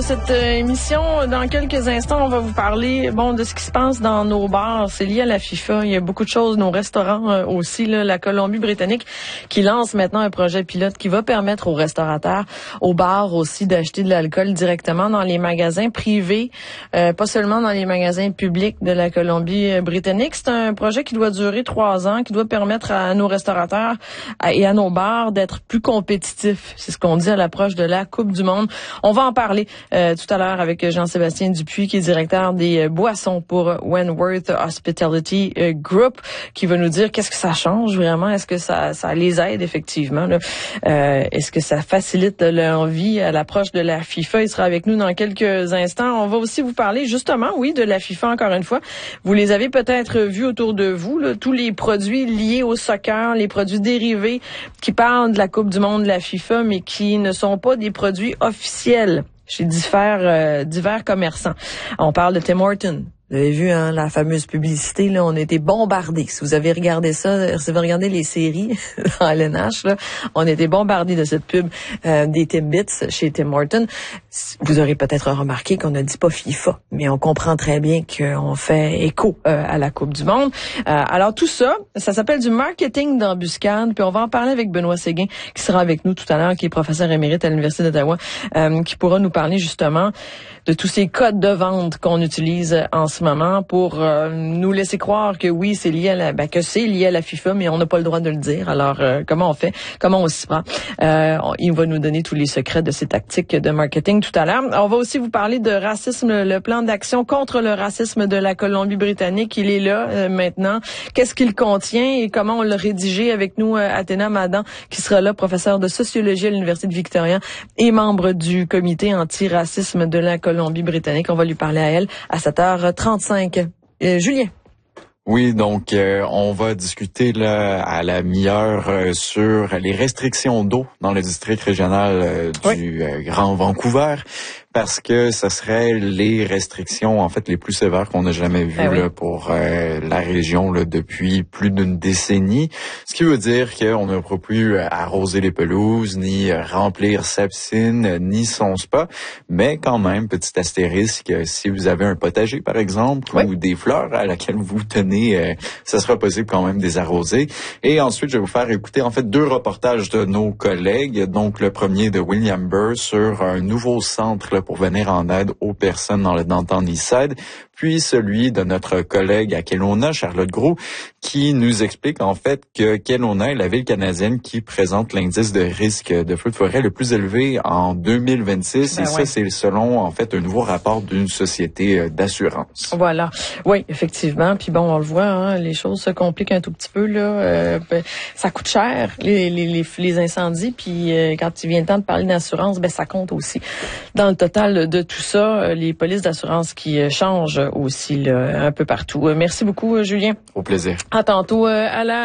Cette émission, dans quelques instants, on va vous parler de ce qui se passe dans nos bars. C'est lié à la FIFA. Il y a beaucoup de choses. Nos restaurants aussi. La Colombie-Britannique qui lance maintenant un projet pilote qui va permettre aux restaurateurs, aux bars aussi, d'acheter de l'alcool directement dans les magasins privés, pas seulement dans les magasins publics de la Colombie-Britannique. C'est un projet qui doit durer 3 ans, qui doit permettre à nos restaurateurs et à nos bars d'être plus compétitifs. C'est ce qu'on dit à l'approche de la Coupe du Monde. On va en parler tout à l'heure avec Jean-Sébastien Dupuis, qui est directeur des boissons pour Wentworth Hospitality Group, qui va nous dire qu'est-ce que ça change vraiment, est-ce que ça les aide effectivement, là? Est-ce que ça facilite leur vie à l'approche de la FIFA. Il sera avec nous dans quelques instants. On va aussi vous parler justement, de la FIFA encore une fois. Vous les avez peut-être vus autour de vous, là, tous les produits liés au soccer, les produits dérivés qui parlent de la Coupe du Monde de la FIFA, mais qui ne sont pas des produits officiels chez divers commerçants. On parle de Tim Hortons. Vous avez vu la fameuse publicité, là, on a été bombardés. Si vous avez regardé ça, si vous avez regardé les séries dans LNH, là, on a été bombardés de cette pub des Timbits chez Tim Hortons. Vous aurez peut-être remarqué qu'on ne dit pas FIFA, mais on comprend très bien qu'on fait écho à la Coupe du Monde. Alors tout ça, ça s'appelle du marketing d'embuscade, puis on va en parler avec Benoît Séguin, qui sera avec nous tout à l'heure, qui est professeur émérite à l'Université d'Ottawa, qui pourra nous parler justement de tous ces codes de vente qu'on utilise en ce moment pour nous laisser croire que oui, c'est lié à que c'est lié à la FIFA, mais on n'a pas le droit de le dire. Alors, comment on fait? Comment on s'y prend? Il va nous donner tous les secrets de ces tactiques de marketing tout à l'heure. On va aussi vous parler de racisme, le plan d'action contre le racisme de la Colombie-Britannique. Il est là maintenant. Qu'est-ce qu'il contient et comment on l'a rédigé avec nous, Athéna Madan, qui sera là, professeur de sociologie à l'Université de Victoria et membre du comité anti-racisme de la Colombie-Britannique. On va lui parler à elle à 7h35. Julien. Oui, donc on va discuter là à la mi-heure sur les restrictions d'eau dans le district régional du Grand Vancouver, parce que ce serait les restrictions en fait les plus sévères qu'on n'a jamais vues là, pour la région là, depuis plus d'une décennie. Ce qui veut dire qu'on n'a pas pu arroser les pelouses, ni remplir sa piscine, ni son spa, mais quand même, petit astérisque, si vous avez un potager par exemple, ou des fleurs à laquelle vous tenez, ça sera possible quand même de les arroser. Et ensuite, je vais vous faire écouter en fait 2 reportages de nos collègues. Donc le premier de William Burr sur un nouveau centre là, pour venir en aide aux personnes dans le Downtown Eastside, puis celui de notre collègue à Kelowna, Charlotte Gros, qui nous explique en fait que Kelowna est la ville canadienne qui présente l'indice de risque de feu de forêt le plus élevé en 2026. Et ça, c'est selon en fait un nouveau rapport d'une société d'assurance. Voilà. Oui, effectivement. Puis bon, on le voit, les choses se compliquent un tout petit peu là. Ça coûte cher les incendies. Puis quand il vient le temps de parler d'assurance, ça compte aussi. Dans le total de tout ça, les polices d'assurance qui changent aussi là, un peu partout. Merci beaucoup, Julien. Au plaisir. À tantôt à la